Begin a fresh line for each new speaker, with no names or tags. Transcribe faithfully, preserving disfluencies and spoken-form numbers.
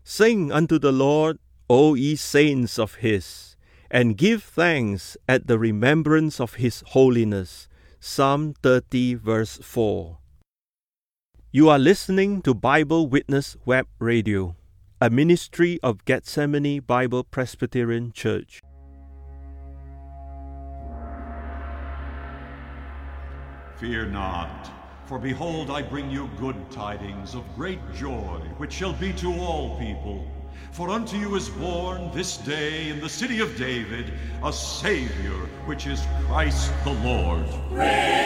Sing unto the Lord, O ye saints of his, and give thanks at the remembrance of his holiness. Psalm thirty, verse four. You are listening to Bible Witness Web Radio, a ministry of Gethsemane Bible Presbyterian Church.
Fear not, for behold, I bring you good tidings of great joy, which shall be to all people. For unto you is born this day in the city of David a Savior, which is Christ the Lord.